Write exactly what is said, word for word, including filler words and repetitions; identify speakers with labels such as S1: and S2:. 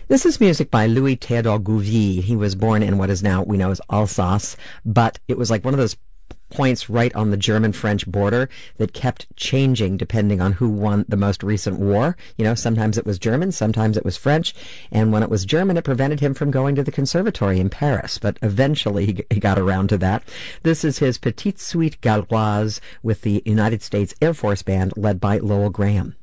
S1: This is music by Louis Théodore Gouvy. He was born in what is now we know as Alsace, but it was like one of those points right on the German-French border that kept changing depending on who won the most recent war. You know, sometimes it was German, sometimes it was French, and when it was German, it prevented him from going to the conservatory in Paris, but eventually he, he got around to that. This is his Petite Suite Galloise with the United States Air Force Band led by Lowell Graham.